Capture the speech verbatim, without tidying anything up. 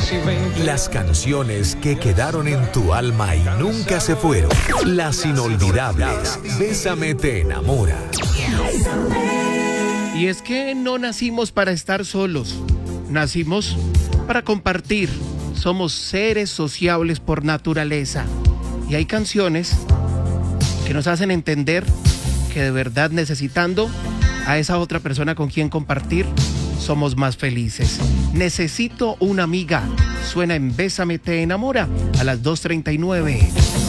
Las canciones que quedaron en tu alma y nunca se fueron. Las inolvidables. Bésame te enamora. Y es que no nacimos para estar solos. Nacimos para compartir. Somos seres sociables por naturaleza. Y hay canciones que nos hacen entender que de verdad necesitando a esa otra persona con quien compartir, somos más felices. Necesito una amiga. Suena en Bésame te enamora a las dos treinta y nueve.